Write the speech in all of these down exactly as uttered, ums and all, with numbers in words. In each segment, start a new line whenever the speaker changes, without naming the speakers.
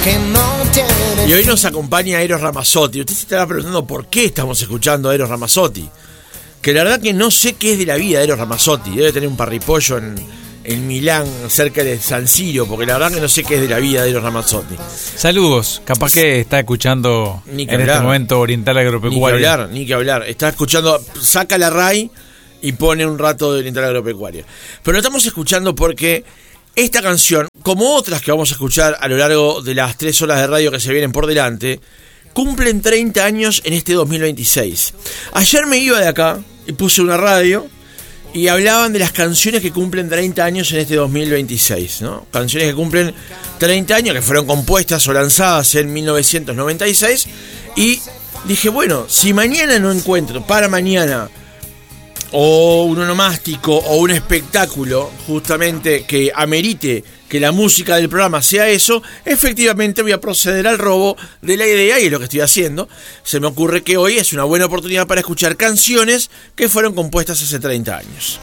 Y hoy nos acompaña Eros Ramazzotti. Usted se estará preguntando por qué estamos escuchando a Eros Ramazzotti. Que la verdad que no sé qué es de la vida de Eros Ramazzotti. Debe tener un parripollo en, en Milán, cerca de San Siro, porque la verdad que no sé qué es de la vida de Eros Ramazzotti.
Saludos, capaz que está escuchando en hablar. Este momento Oriental Agropecuaria.
Ni que hablar, ni que hablar. Está escuchando, saca la R A I y pone un rato de Oriental Agropecuaria. Pero lo estamos escuchando porque esta canción, como otras que vamos a escuchar a lo largo de las tres horas de radio que se vienen por delante, cumplen treinta años en este dos mil veintiséis. Ayer me iba de acá y puse una radio y hablaban de las canciones que cumplen treinta años en este dos mil veintiséis, ¿no? Canciones que cumplen treinta años, que fueron compuestas o lanzadas en mil novecientos noventa y seis. Y dije, bueno, si mañana no encuentro para mañana o un onomástico o un espectáculo justamente que amerite que la música del programa sea eso, efectivamente voy a proceder al robo de la idea y es lo que estoy haciendo. Se me ocurre que hoy es una buena oportunidad para escuchar canciones que fueron compuestas hace treinta años.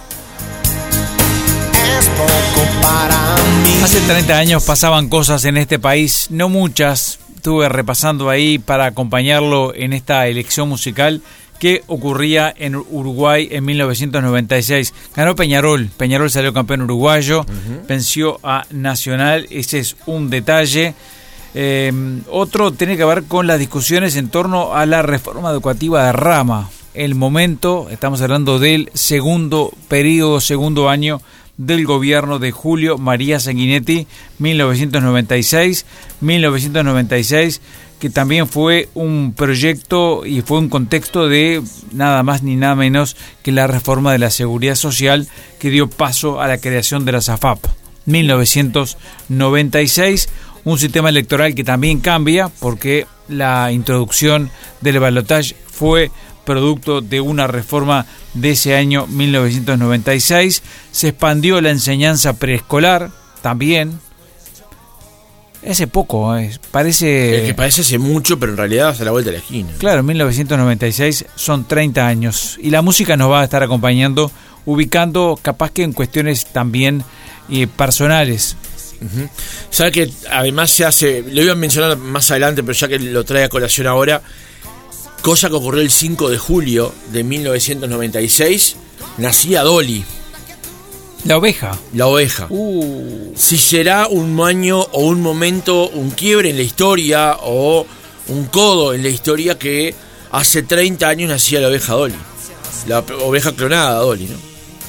Es poco para mí.
Hace treinta años pasaban cosas en este país, no muchas. Estuve repasando ahí para acompañarlo en esta elección musical que ocurría en Uruguay en mil novecientos noventa y seis. Ganó Peñarol, Peñarol salió campeón uruguayo, uh-huh. Venció a Nacional, ese es un detalle. Eh, otro tiene que ver con las discusiones en torno a la reforma educativa de Rama. El momento, estamos hablando del segundo periodo, segundo año del gobierno de Julio María Sanguinetti, mil novecientos noventa y seis, mil novecientos noventa y seis, que también fue un proyecto y fue un contexto de nada más ni nada menos que la reforma de la seguridad social que dio paso a la creación de la SAFAP. mil novecientos noventa y seis, un sistema electoral que también cambia porque la introducción del balotaje fue producto de una reforma de ese año mil novecientos noventa y seis. Se expandió la enseñanza preescolar también. Hace poco, eh, parece...
Es que parece hace mucho, pero en realidad hace la vuelta a la esquina.
Claro, mil novecientos noventa y seis son treinta años. Y la música nos va a estar acompañando, ubicando capaz que en cuestiones también eh, personales.
Uh-huh. ¿Sabe que además se hace, lo iba a mencionar más adelante, pero ya que lo trae a colación ahora, cosa que ocurrió el cinco de julio de mil novecientos noventa y seis, nacía Dolly.
La oveja.
La oveja.
Uh.
Si será un año o un momento, un quiebre en la historia o un codo en la historia que hace treinta años nacía la oveja Dolly. La oveja clonada Dolly, ¿no?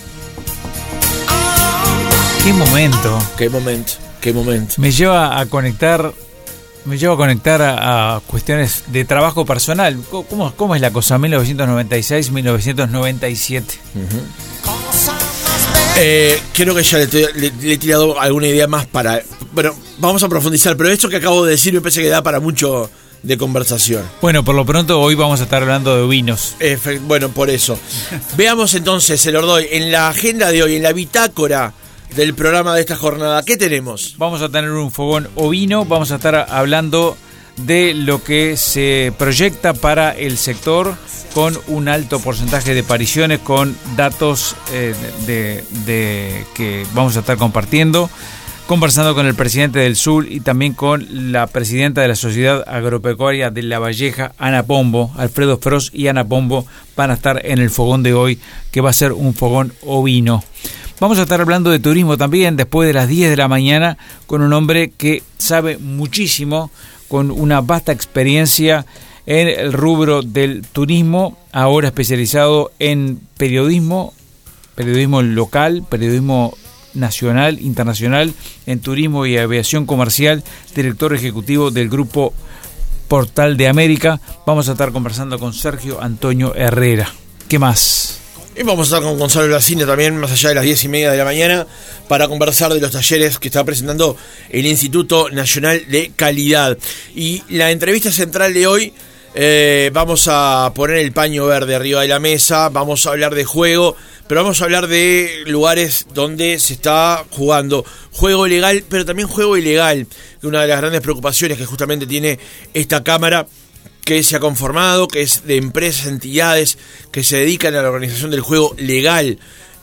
Qué momento.
Qué momento, qué momento.
Me lleva a conectar, me lleva a conectar a, a cuestiones de trabajo personal. ¿Cómo, cómo es la cosa? mil novecientos noventa y seis, mil novecientos noventa y siete.
Uh-huh. Eh, creo que ya le, le, le he tirado alguna idea más para... Bueno, vamos a profundizar, pero esto que acabo de decir me parece que da para mucho de conversación.
Bueno, por lo pronto hoy vamos a estar hablando de ovinos.
Efe, bueno, por eso. Veamos entonces, se lo doy, en la agenda de hoy, en la bitácora del programa de esta jornada, ¿qué tenemos?
Vamos a tener un fogón ovino, vamos a estar hablando de lo que se proyecta para el sector con un alto porcentaje de apariciones, con datos eh, de, de que vamos a estar compartiendo, conversando con el presidente del Sur y también con la presidenta de la Sociedad Agropecuaria de La Valleja, Ana Pombo. Alfredo Frost y Ana Pombo van a estar en el fogón de hoy, que va a ser un fogón ovino. Vamos a estar hablando de turismo también después de las diez de la mañana con un hombre que sabe muchísimo, con una vasta experiencia en el rubro del turismo, ahora especializado en periodismo, periodismo local, periodismo nacional, internacional, en turismo y aviación comercial, director ejecutivo del grupo Portal de América. Vamos a estar conversando con Sergio Antonio Herrera. ¿Qué más?
Y vamos a estar con Gonzalo Lacine también, más allá de las diez y media de la mañana, para conversar de los talleres que está presentando el Instituto Nacional de Calidad. Y la entrevista central de hoy, eh, vamos a poner el paño verde arriba de la mesa, vamos a hablar de juego, pero vamos a hablar de lugares donde se está jugando juego legal, pero también juego ilegal, que una de las grandes preocupaciones que justamente tiene esta Cámara, que se ha conformado, que es de empresas, entidades que se dedican a la organización del juego legal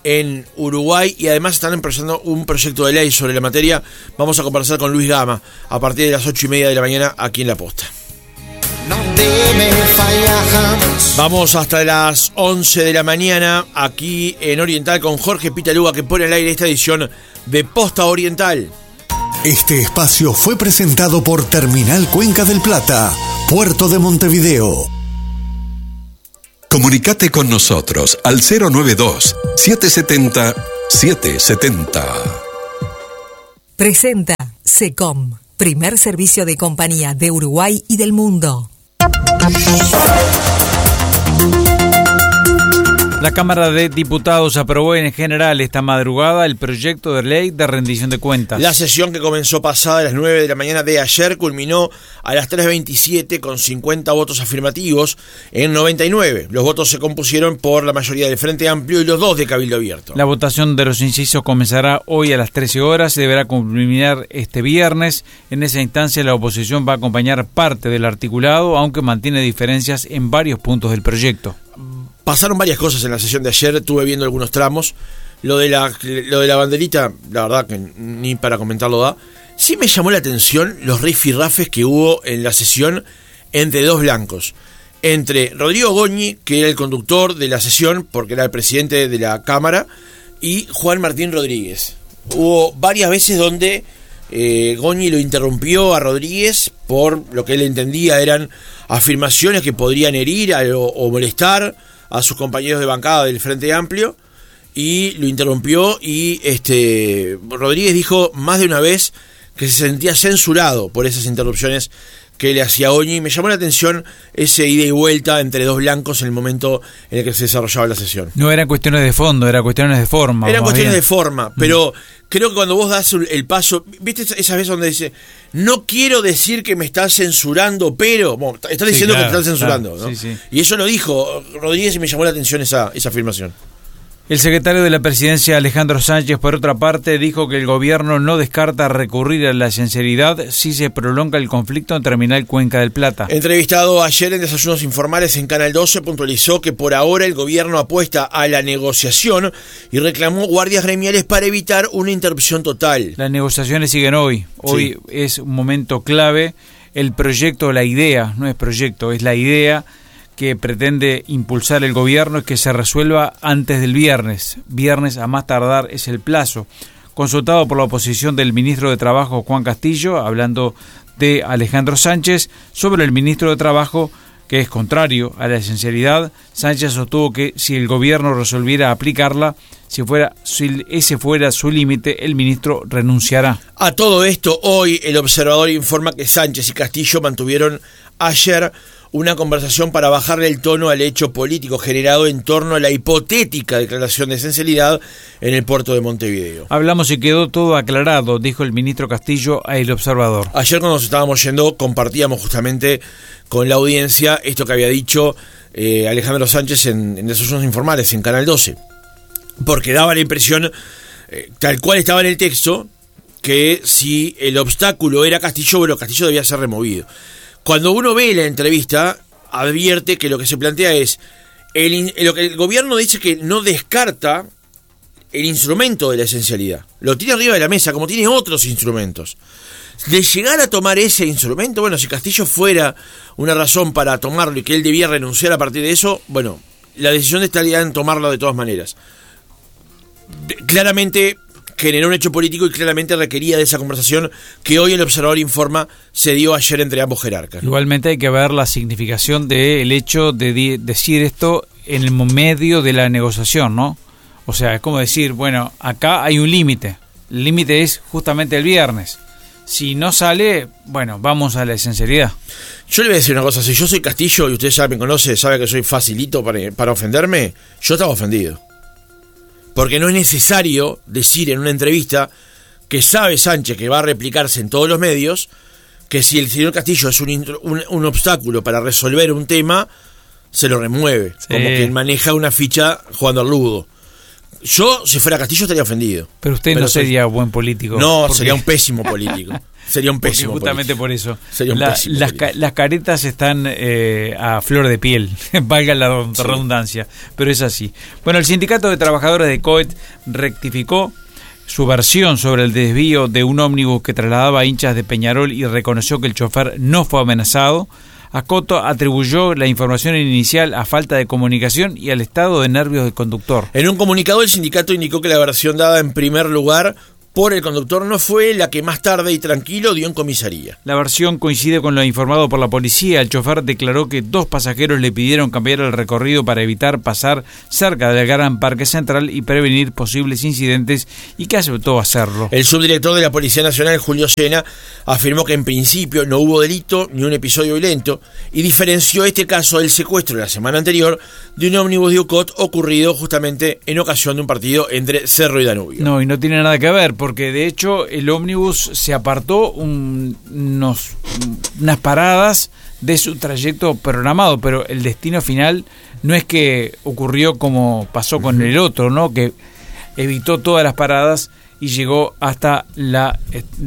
en Uruguay y además están empezando un proyecto de ley sobre la materia. Vamos a conversar con Luis Gama a partir de las ocho y media de la mañana aquí en La Posta.
No debe fallar jamás.
Vamos hasta las once de la mañana aquí en Oriental con Jorge Pitaluga, que pone al aire esta edición de Posta Oriental.
Este espacio fue presentado por Terminal Cuenca del Plata, Puerto de Montevideo.
Comunicate con nosotros al cero noventa y dos, setecientos setenta, setecientos setenta.
Presenta SECOM, primer servicio de compañía de Uruguay y del mundo.
La Cámara de Diputados aprobó en general esta madrugada el proyecto de ley de rendición de cuentas.
La sesión, que comenzó pasada a las nueve de la mañana de ayer, culminó a las tres veintisiete con cincuenta votos afirmativos en noventa y nueve. Los votos se compusieron por la mayoría del Frente Amplio y los dos de Cabildo Abierto.
La votación de los incisos comenzará hoy a las trece horas y deberá culminar este viernes. En esa instancia la oposición va a acompañar parte del articulado, aunque mantiene diferencias en varios puntos del proyecto.
Pasaron varias cosas en la sesión de ayer, estuve viendo algunos tramos. Lo de la lo de la banderita, la verdad que ni para comentarlo da. Sí me llamó la atención los rifirrafes que hubo en la sesión entre dos blancos. Entre Rodrigo Goñi, que era el conductor de la sesión, porque era el presidente de la Cámara, y Juan Martín Rodríguez. Hubo varias veces donde eh, Goñi lo interrumpió a Rodríguez por lo que él entendía eran afirmaciones que podrían herir a, o, o molestar a sus compañeros de bancada del Frente Amplio, y lo interrumpió y este Rodríguez dijo más de una vez que se sentía censurado por esas interrupciones que le hacía Goñi. Me llamó la atención ese ida y vuelta entre dos blancos en el momento en el que se desarrollaba la sesión.
No eran cuestiones de fondo, eran cuestiones de forma.
Eran cuestiones
bien.
de forma, pero mm. creo que cuando vos das el paso, ¿viste esas veces donde dice, no quiero decir que me estás censurando, pero, bueno, estás diciendo sí, claro, que te estás censurando, claro, ¿no? Sí, sí. Y eso lo dijo Rodríguez y me llamó la atención esa, esa afirmación.
El secretario de la Presidencia, Alejandro Sánchez, por otra parte, dijo que el gobierno no descarta recurrir a la sinceridad si se prolonga el conflicto en Terminal Cuenca del Plata.
Entrevistado ayer en Desayunos Informales en Canal doce, puntualizó que por ahora el gobierno apuesta a la negociación y reclamó guardias gremiales para evitar una interrupción total.
Las negociaciones siguen hoy. Hoy sí. Es un momento clave. El proyecto, la idea, no es proyecto, es la idea que pretende impulsar el gobierno es que se resuelva antes del viernes. Viernes a más tardar es el plazo. Consultado por la oposición del ministro de Trabajo, Juan Castillo, hablando de Alejandro Sánchez, sobre el ministro de Trabajo, que es contrario a la esencialidad, Sánchez sostuvo que si el gobierno resolviera aplicarla, si fuera si ese fuera su límite, el ministro renunciará.
A todo esto, hoy el Observador informa que Sánchez y Castillo mantuvieron ayer una conversación para bajarle el tono al hecho político generado en torno a la hipotética declaración de esencialidad en el puerto de Montevideo.
Hablamos y quedó todo aclarado, dijo el ministro Castillo a El Observador.
Ayer cuando nos estábamos yendo compartíamos justamente con la audiencia esto que había dicho eh, Alejandro Sánchez en, en Desayunos Informales en Canal doce, porque daba la impresión, eh, tal cual estaba en el texto, que si el obstáculo era Castillo, bueno, Castillo debía ser removido. Cuando uno ve la entrevista, advierte que lo que se plantea es, el, lo que el gobierno dice que no descarta el instrumento de la esencialidad. Lo tiene arriba de la mesa, como tiene otros instrumentos. De llegar a tomar ese instrumento, bueno, si Castillo fuera una razón para tomarlo y que él debía renunciar a partir de eso, bueno, la decisión estaría en tomarlo de todas maneras. Claramente generó un hecho político y claramente requería de esa conversación que hoy el Observador informa se dio ayer entre ambos jerarcas.
Igualmente hay que ver la significación del hecho de di- decir esto en el medio de la negociación, ¿no? O sea, es como decir, bueno, acá hay un límite. El límite es justamente el viernes. Si no sale, bueno, vamos a la esencialidad.
Yo le voy a decir una cosa, si yo soy Castillo y usted ya me conoce, sabe que soy facilito para, para ofenderme, yo estaba ofendido. Porque no es necesario decir en una entrevista que sabe Sánchez que va a replicarse en todos los medios, que si el señor Castillo es un, un, un obstáculo para resolver un tema, se lo remueve. Sí. Como que maneja una ficha jugando al ludo. Yo, si fuera Castillo, estaría ofendido.
Pero usted Pero no sería soy... buen político.
No, porque... sería un pésimo político. Sería un pésimo.
Justamente por eso.
Sería un
La,
pésimo
las, ca, las caretas están eh, a flor de piel, valga la redundancia, sí. Pero es así. Bueno, el Sindicato de Trabajadores de Coet rectificó su versión sobre el desvío de un ómnibus que trasladaba a hinchas de Peñarol y reconoció que el chofer no fue amenazado. Acoto atribuyó la información inicial a falta de comunicación y al estado de nervios del conductor.
En un comunicado, el sindicato indicó que la versión dada en primer lugar por el conductor no fue la que más tarde y tranquilo dio en comisaría.
La versión coincide con lo informado por la policía. El chofer declaró que dos pasajeros le pidieron cambiar el recorrido para evitar pasar cerca del Gran Parque Central y prevenir posibles incidentes, y que aceptó hacerlo.
El subdirector de la Policía Nacional, Julio Sena, afirmó que en principio no hubo delito ni un episodio violento y diferenció este caso del secuestro de la semana anterior de un ómnibus de UCOT ocurrido justamente en ocasión de un partido entre Cerro y Danubio.
No, y no tiene nada que ver, porque de hecho el ómnibus se apartó un, unos, unas paradas de su trayecto programado, pero el destino final no es que ocurrió como pasó con el otro, ¿no? Que evitó todas las paradas y llegó hasta la,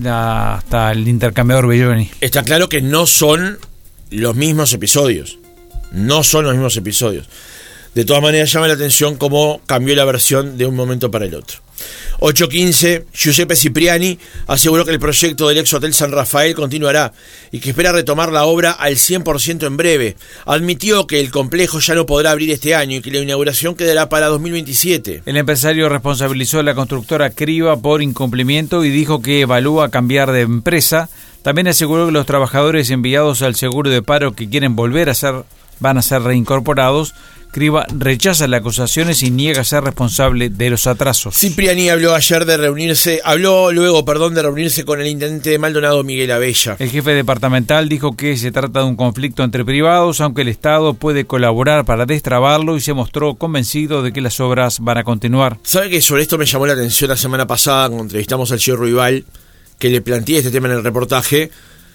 la hasta el intercambiador Belloni.
Está claro que no son los mismos episodios, no son los mismos episodios. De todas maneras llama la atención cómo cambió la versión de un momento para el otro. ocho quince, Giuseppe Cipriani aseguró que el proyecto del ex Hotel San Rafael continuará y que espera retomar la obra al cien por ciento en breve. Admitió que el complejo ya no podrá abrir este año y que la inauguración quedará para dos mil veintisiete.
El empresario responsabilizó a la constructora Criba por incumplimiento y dijo que evalúa cambiar de empresa. También aseguró que los trabajadores enviados al seguro de paro que quieren volver a ser van a ser reincorporados. Criba rechaza las acusaciones y niega ser responsable de los atrasos.
Cipriani habló ayer de reunirse, habló luego, perdón, de reunirse con el intendente de Maldonado, Miguel Abella.
El jefe departamental dijo que se trata de un conflicto entre privados, aunque el Estado puede colaborar para destrabarlo, y se mostró convencido de que las obras van a continuar.
¿Sabe que sobre esto me llamó la atención la semana pasada cuando entrevistamos al señor Ruibal, que le planteé este tema en el reportaje?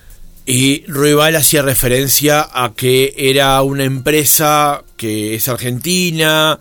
Y Ruibal hacía referencia a que era una empresa que es argentina,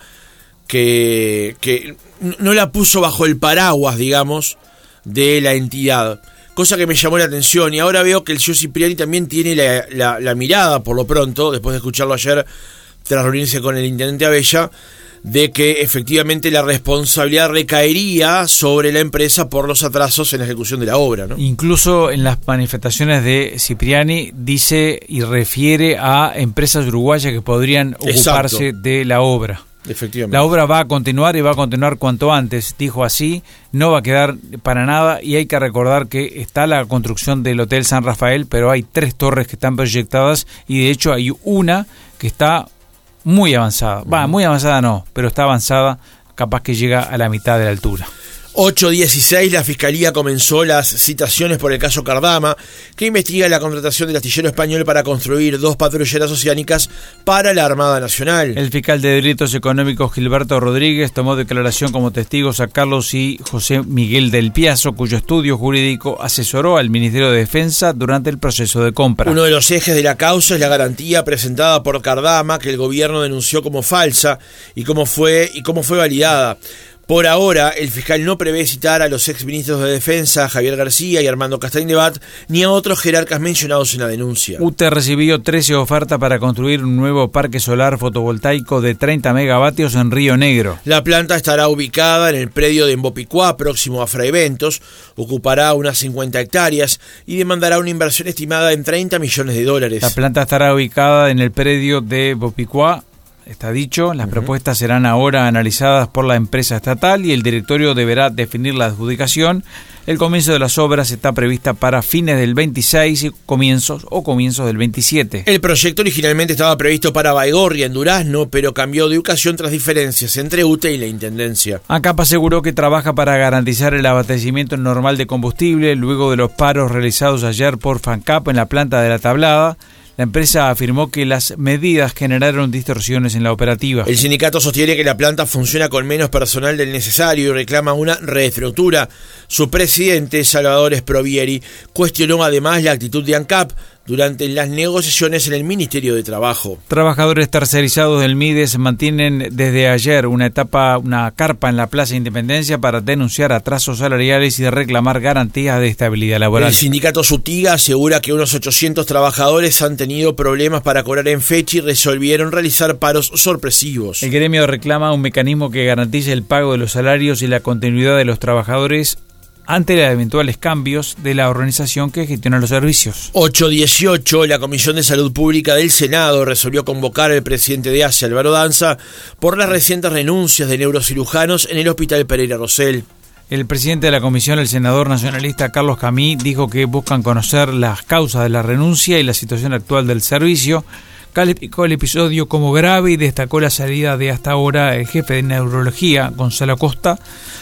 que, que no la puso bajo el paraguas, digamos, de la entidad. Cosa que me llamó la atención. Y ahora veo que el señor Cipriani también tiene la, la, la mirada, por lo pronto, después de escucharlo ayer, tras reunirse con el intendente Abella, de que efectivamente la responsabilidad recaería sobre la empresa por los atrasos en la ejecución de la obra, ¿no?
Incluso en las manifestaciones de Cipriani dice y refiere a empresas uruguayas que podrían ocuparse Exacto. de la obra.
Efectivamente.
La obra va a continuar y va a continuar cuanto antes, dijo así, no va a quedar para nada, y hay que recordar que está la construcción del Hotel San Rafael, pero hay tres torres que están proyectadas y de hecho hay una que está muy avanzada. Va, muy avanzada no, pero está avanzada, capaz que llega a la mitad de la altura.
ocho dieciséis, la Fiscalía comenzó las citaciones por el caso Cardama, que investiga la contratación del astillero español para construir dos patrulleras oceánicas para la Armada Nacional.
El fiscal de Delitos Económicos Gilberto Rodríguez tomó declaración como testigos a Carlos y José Miguel del Piazo, cuyo estudio jurídico asesoró al Ministerio de Defensa durante el proceso de compra.
Uno de los ejes de la causa es la garantía presentada por Cardama, que el gobierno denunció como falsa y cómo fue, y cómo fue validada. Por ahora, el fiscal no prevé citar a los exministros de Defensa, Javier García y Armando Castañebat, ni a otros jerarcas mencionados en la denuncia.
U T E recibió trece ofertas para construir un nuevo parque solar fotovoltaico de treinta megavatios en Río Negro.
La planta estará ubicada en el predio de Embopicuá, próximo a Fraiventos, ocupará unas cincuenta hectáreas y demandará una inversión estimada en treinta millones de dólares.
La planta estará ubicada en el predio de Embopicuá. Está dicho, las uh-huh. propuestas serán ahora analizadas por la empresa estatal y el directorio deberá definir la adjudicación. El comienzo de las obras está prevista para fines del veintiséis y comienzos o comienzos del veintisiete.
El proyecto originalmente estaba previsto para Baigorria, en Durazno, pero cambió de ubicación tras diferencias entre U T E y la Intendencia.
ANCAP aseguró que trabaja para garantizar el abastecimiento normal de combustible luego de los paros realizados ayer por FANCAP en la planta de La Tablada. La empresa afirmó que las medidas generaron distorsiones en la operativa.
El sindicato sostiene que la planta funciona con menos personal del necesario y reclama una reestructura. Su presidente, Salvador Sprovieri, cuestionó además la actitud de ANCAP durante las negociaciones en el Ministerio de Trabajo.
Trabajadores tercerizados del Mides mantienen desde ayer una etapa, una carpa en la Plaza Independencia para denunciar atrasos salariales y reclamar garantías de estabilidad laboral.
El sindicato Sutiga asegura que unos ochocientos trabajadores han tenido problemas para cobrar en fecha y resolvieron realizar paros sorpresivos.
El gremio reclama un mecanismo que garantice el pago de los salarios y la continuidad de los trabajadores ante los eventuales cambios de la organización que gestiona los servicios.
ocho dieciocho, la Comisión de Salud Pública del Senado resolvió convocar al presidente de A C E, Álvaro Danza, por las recientes renuncias de neurocirujanos en el Hospital Pereira Rosell.
El presidente de la comisión, el senador nacionalista Carlos Camí, dijo que buscan conocer las causas de la renuncia y la situación actual del servicio. Calificó el episodio como grave y destacó la salida de hasta ahora el jefe de neurología, Gonzalo Costa.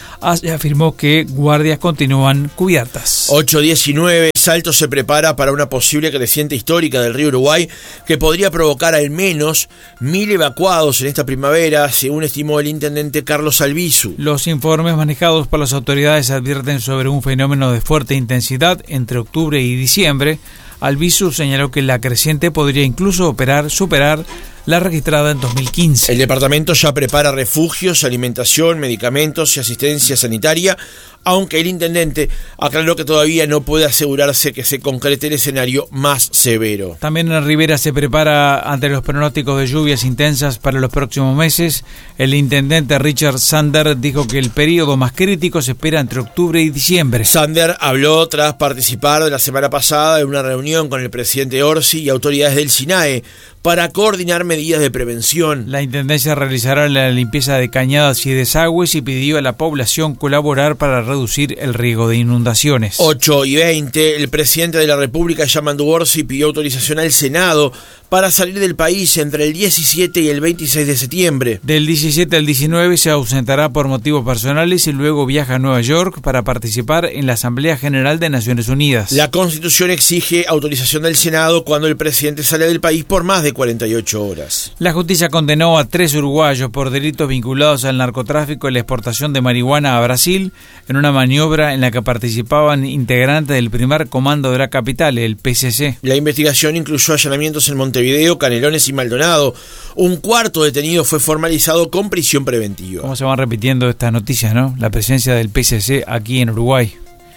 Afirmó que guardias continúan cubiertas.
ocho diecinueve, Salto se prepara para una posible creciente histórica del río Uruguay que podría provocar al menos mil evacuados en esta primavera, según estimó el intendente Carlos Albizu.
Los informes manejados por las autoridades advierten sobre un fenómeno de fuerte intensidad entre octubre y diciembre. Albizu señaló que la creciente podría incluso operar, superar la registrada en dos mil quince.
El departamento ya prepara refugios, alimentación, medicamentos y asistencia sanitaria, aunque el intendente aclaró que todavía no puede asegurarse que se concrete el escenario más severo.
También en Rivera se prepara ante los pronósticos de lluvias intensas para los próximos meses. El intendente Richard Sander dijo que el periodo más crítico se espera entre octubre y diciembre.
Sander habló tras participar de la semana pasada en una reunión con el presidente Orsi y autoridades del SINAE para coordinar medidas de prevención.
La intendencia realizará la limpieza de cañadas y desagües y pidió a la población colaborar para reducir el riesgo de inundaciones.
ocho y veinte, el presidente de la República, Yamandu Orsi, pidió autorización al Senado para salir del país entre el diecisiete y el veintiséis de septiembre.
Del diecisiete al diecinueve se ausentará por motivos personales y luego viaja a Nueva York para participar en la Asamblea General de Naciones Unidas.
La Constitución exige autorización del Senado cuando el presidente sale del país por más de cuarenta y ocho horas.
La justicia condenó a tres uruguayos por delitos vinculados al narcotráfico y la exportación de marihuana a Brasil en una maniobra en la que participaban integrantes del primer comando de la capital, el P C C.
La investigación incluyó allanamientos en Montevideo, Canelones y Maldonado. Un cuarto detenido fue formalizado con prisión preventiva.
¿Cómo se van repitiendo estas noticias, no? La presencia del P C C aquí en Uruguay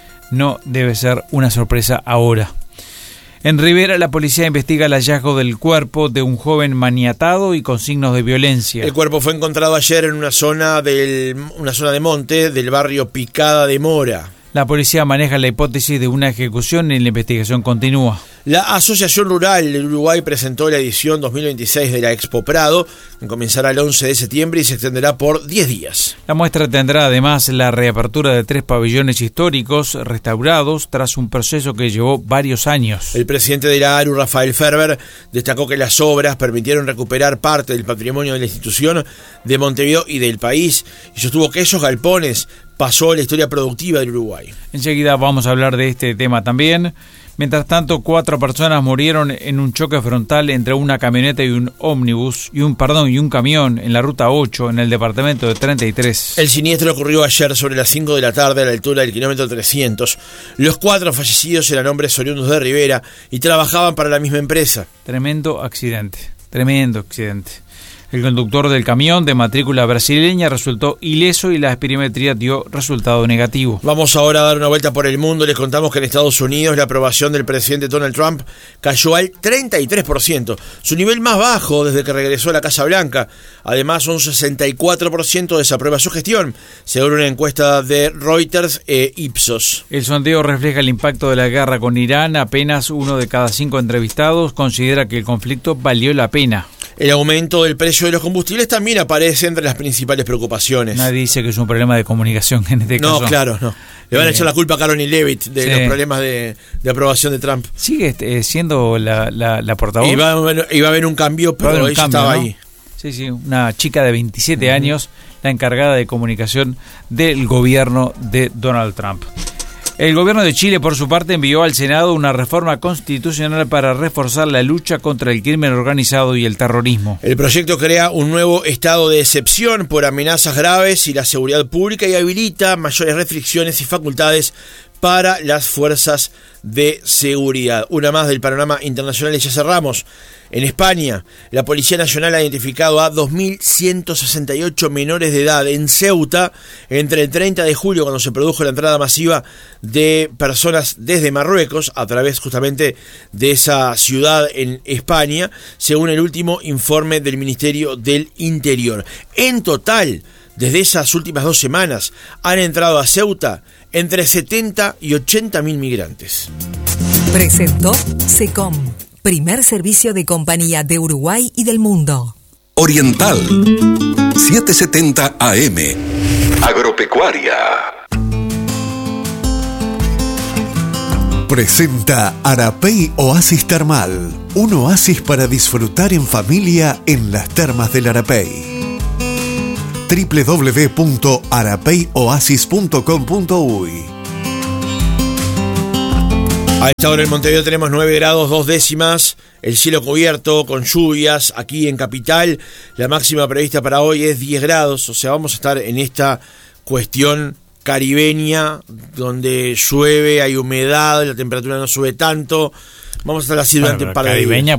no debe ser una sorpresa ahora. En Rivera, la policía investiga el hallazgo del cuerpo de un joven maniatado y con signos de violencia.
El cuerpo fue encontrado ayer en una zona del, una zona de monte del barrio Picada de Mora.
La policía maneja la hipótesis de una ejecución y la investigación continúa.
La Asociación Rural del Uruguay presentó la edición dos mil veintiséis de la Expo Prado, que comenzará el once de septiembre y se extenderá por diez días.
La muestra tendrá además la reapertura de tres pabellones históricos restaurados tras un proceso que llevó varios años.
El presidente de la A R U, Rafael Ferber, destacó que las obras permitieron recuperar parte del patrimonio de la institución de Montevideo y del país, y sostuvo que esos galpones pasó la historia productiva del Uruguay.
Enseguida vamos a hablar de este tema también. Mientras tanto, cuatro personas murieron en un choque frontal entre una camioneta y un ómnibus y un perdón y un camión en la ruta ocho en el departamento de treinta y tres.
El siniestro ocurrió ayer sobre las cinco de la tarde a la altura del kilómetro trescientos. Los cuatro fallecidos eran hombres oriundos de Rivera y trabajaban para la misma empresa.
Tremendo accidente, tremendo accidente. El conductor del camión de matrícula brasileña resultó ileso y la espirometría dio resultado negativo.
Vamos ahora a dar una vuelta por el mundo. Les contamos que en Estados Unidos la aprobación del presidente Donald Trump cayó al treinta y tres por ciento, su nivel más bajo desde que regresó a la Casa Blanca. Además, un sesenta y cuatro por ciento desaprueba su gestión, según una encuesta de Reuters e Ipsos.
El sondeo refleja el impacto de la guerra con Irán. Apenas uno de cada cinco entrevistados considera que el conflicto valió la pena.
El aumento del precio de los combustibles también aparece entre las principales preocupaciones.
Nadie dice que es un problema de comunicación en este caso.
No, claro, no. Le van a
eh,
echar la culpa a Caroline Leavitt de sí. los problemas de, de aprobación de Trump.
Sigue eh, siendo la, la, la portavoz.
Iba a, haber, iba a haber un cambio, pero
un
ella
cambio,
estaba
¿no?
ahí.
Sí, sí, una chica de veintisiete uh-huh. años, la encargada de comunicación del gobierno de Donald Trump. El gobierno de Chile, por su parte, envió al Senado una reforma constitucional para reforzar la lucha contra el crimen organizado y el terrorismo.
El proyecto crea un nuevo estado de excepción por amenazas graves y la seguridad pública y habilita mayores restricciones y facultades para las fuerzas de seguridad. Una más del panorama internacional y ya cerramos. En España, la Policía Nacional ha identificado a dos mil ciento sesenta y ocho menores de edad en Ceuta entre el treinta de julio, cuando se produjo la entrada masiva de personas desde Marruecos, a través justamente de esa ciudad en España, según el último informe del Ministerio del Interior. En total, desde esas últimas dos semanas, han entrado a Ceuta entre setenta y ochenta mil migrantes.
Presentó SECOM, primer servicio de compañía de Uruguay y del mundo.
Oriental, setecientos setenta A M. Agropecuaria.
Presenta Arapey Oasis Termal, un oasis para disfrutar en familia en las termas del Arapey. doble u doble u doble u punto arapey oasis punto com punto uy.
A esta hora en Montevideo tenemos nueve grados, dos décimas, el cielo cubierto con lluvias aquí en Capital. La máxima prevista para hoy es diez grados, o sea, vamos a estar en esta cuestión caribeña donde llueve, hay humedad, la temperatura no sube tanto. Vamos a estar así durante un par de días.